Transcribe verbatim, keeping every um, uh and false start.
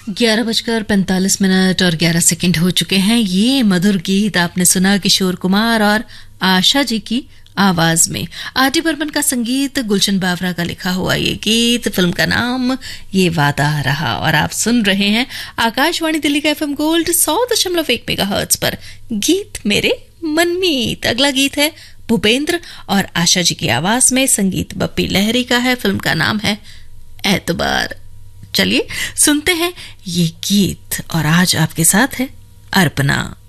ग्यारह बजकर पैंतालीस मिनट और ग्यारह सेकंड हो चुके हैं। ये मधुर गीत आपने सुना किशोर कुमार और आशा जी की आवाज में। आर डी बर्मन का संगीत, गुलशन बावरा का लिखा हुआ ये गीत, फिल्म का नाम ये वादा रहा। और आप सुन रहे हैं आकाशवाणी दिल्ली का एफएम गोल्ड सौ दशमलव एक मेगाहर्ट्ज पर गीत मेरे मनमीत। अगला गीत है भूपेंद्र और आशा जी की आवाज में, संगीत बप्पी लहरी का है, फिल्म का नाम है एतबार। चलिए सुनते हैं ये गीत और आज आपके साथ है अर्पणा।